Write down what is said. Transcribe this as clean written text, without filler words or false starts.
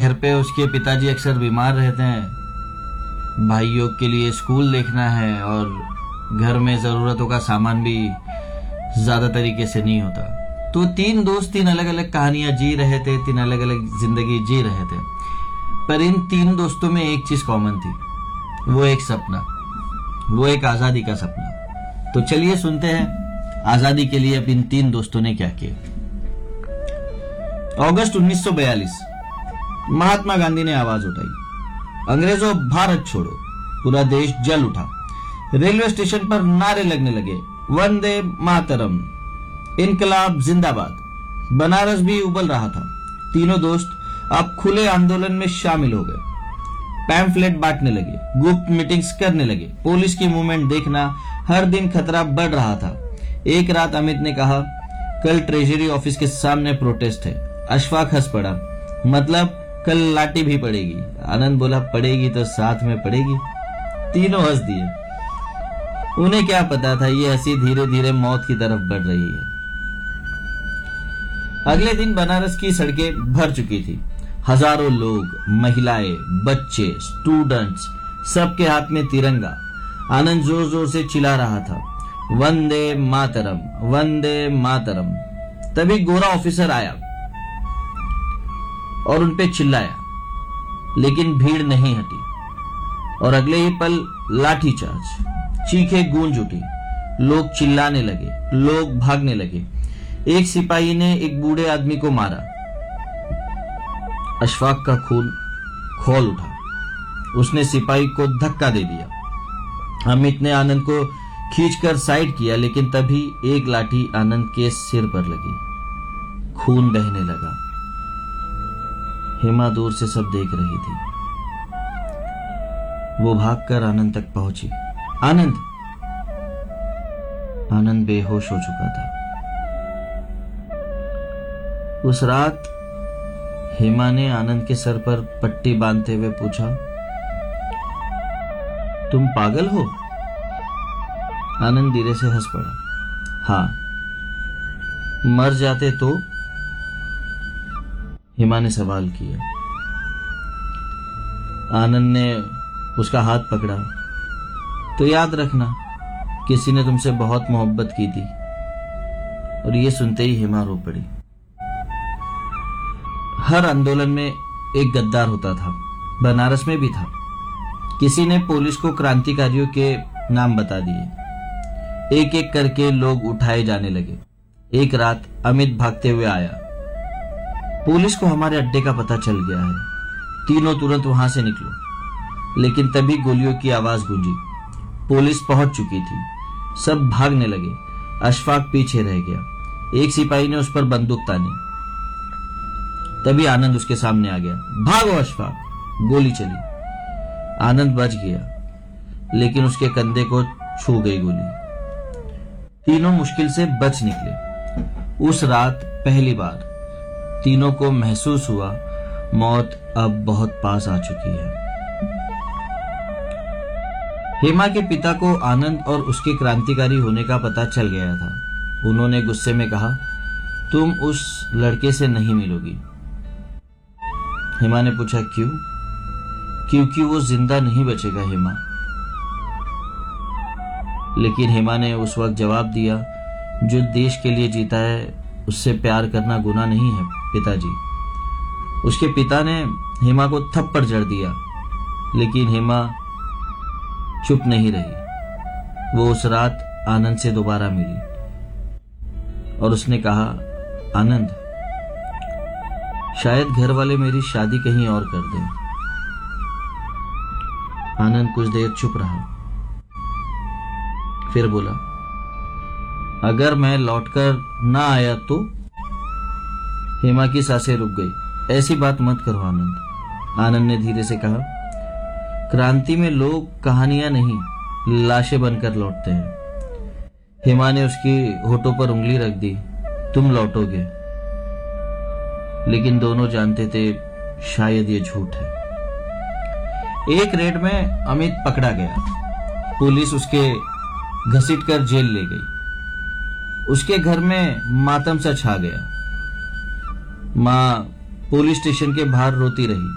घर पे उसके पिताजी अक्सर बीमार रहते हैं, भाइयों के लिए स्कूल देखना है और घर में जरूरतों का सामान भी ज्यादा तरीके से नहीं होता। तो तीन दोस्त तीन अलग अलग कहानियां जी रहे थे, तीन अलग अलग जिंदगी जी रहे थे, पर इन तीन दोस्तों में एक चीज कॉमन थी, वो एक सपना, वो एक आजादी का सपना। तो चलिए सुनते हैं आजादी के लिए अब इन तीन दोस्तों ने क्या किया। अगस्त 1942 महात्मा गांधी ने आवाज उठाई, अंग्रेजों भारत छोड़ो। पूरा देश जल उठा। रेलवे स्टेशन पर नारे लगने लगे, वंदे मातरम, इनकलाब जिंदाबाद। बनारस भी उबल रहा था। तीनों दोस्त अब खुले आंदोलन में शामिल हो गए। पैम्फलेट बांटने लगे, गुप्त मीटिंग्स करने लगे। पुलिस की मूवमेंट देखना, हर दिन खतरा बढ़ रहा था। एक रात अमित ने कहा, कल ट्रेजरी ऑफिस के सामने प्रोटेस्ट है। अशफाक हंस पड़ा, मतलब कल लाठी भी पड़ेगी। आनंद बोला, पड़ेगी तो साथ में पड़ेगी। तीनों हंस दिए। उन्हें क्या पता था ये हंसी धीरे धीरे मौत की तरफ बढ़ रही है। अगले दिन बनारस की सड़कें भर चुकी थी। हजारों लोग, महिलाएं, बच्चे, स्टूडेंट्स, सबके हाथ में तिरंगा। आनंद जोर जोर से चिल्ला रहा था, वंदे मातरम, वंदे मातरम। तभी गोरा ऑफिसर आया और उनपे चिल्लाया, लेकिन भीड़ नहीं हटी और अगले ही पल लाठीचार्ज, चीखें गूंज उठी। लोग चिल्लाने लगे, लोग भागने लगे। एक सिपाही ने एक बूढ़े आदमी को मारा। अशफाक का खून खौल उठा। उसने सिपाही को धक्का दे दिया। अमित ने आनंद को खींचकर साइड किया, लेकिन तभी एक लाठी आनंद के सिर पर लगी। खून बहने लगा। हेमा दूर से सब देख रही थी। वो भागकर आनंद तक पहुंची। आनंद! आनंद बेहोश हो चुका था। उस रात हेमा ने आनंद के सर पर पट्टी बांधते हुए पूछा, तुम पागल हो? आनंद धीरे से हंस पड़ा। हाँ। मर जाते तो? हेमा ने सवाल किया। आनंद ने उसका हाथ पकड़ा। तो याद रखना, किसी ने तुमसे बहुत मोहब्बत की थी। और ये सुनते ही हेमा रो पड़ी। हर आंदोलन में एक गद्दार होता था। बनारस में भी था। किसी ने पुलिस को क्रांतिकारियों के नाम बता दिए। एक एक करके लोग उठाए जाने लगे। एक रात अमित भागते हुए आया। पुलिस को हमारे अड्डे का पता चल गया है, तीनों तुरंत वहां से निकलो। लेकिन तभी गोलियों की आवाज गूंजी। पुलिस पहुंच चुकी थी। सब भागने लगे। अशफाक पीछे रह गया। एक सिपाही ने उस पर बंदूक तानी। तभी आनंद उसके सामने आ गया। भागो अशफाक! गोली चली। आनंद बच गया, लेकिन उसके कंधे को छू गई गोली। तीनों मुश्किल से बच निकले। उस रात पहली बार तीनों को महसूस हुआ, मौत अब बहुत पास आ चुकी है। हेमा के पिता को आनंद और उसके क्रांतिकारी होने का पता चल गया था। उन्होंने गुस्से में कहा, तुम उस लड़के से नहीं मिलोगी। हेमा ने पूछा, क्यों? क्योंकि वो जिंदा नहीं बचेगा हेमा। लेकिन हेमा ने उस वक्त जवाब दिया, जो देश के लिए जीता है उससे प्यार करना गुनाह नहीं है पिताजी। उसके पिता ने हेमा को थप्पड़ जड़ दिया, लेकिन हेमा चुप नहीं रही। वो उस रात आनंद से दोबारा मिली और उसने कहा, आनंद, शायद घर वाले मेरी शादी कहीं और कर दें। आनंद कुछ देर चुप रहा, फिर बोला, अगर मैं लौटकर ना आया तो? हेमा की सांसें रुक गई। ऐसी बात मत करो आनंद। आनंद ने धीरे से कहा, क्रांति में लोग कहानियां नहीं, लाशें बनकर लौटते हैं। हेमा ने उसकी होठों पर उंगली रख दी। तुम लौटोगे। लेकिन दोनों जानते थे शायद ये झूठ है। एक रेड में अमित पकड़ा गया। पुलिस उसके घसीटकर जेल ले गई। उसके घर में मातम सा छा गया। माँ पुलिस स्टेशन के बाहर रोती रही।